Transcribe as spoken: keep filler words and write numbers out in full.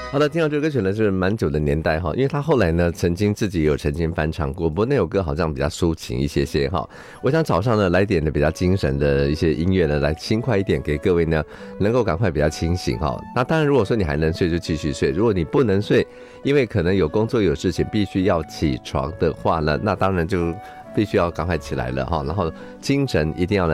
好的，听到这个歌曲呢是蛮久的年代哈，因为他后来呢曾经自己有曾经翻唱过，不过那首歌好像比较抒情一些些哈。我想早上呢来点的比较精神的一些音乐呢，来轻快一点给各位呢，能够赶快比较清醒哈。那当然，如果说你还能睡就继续睡，如果你不能睡，因为可能有工作有事情必须要起床的话呢，那当然就必须要赶快起来了哈，然后精神一定要呢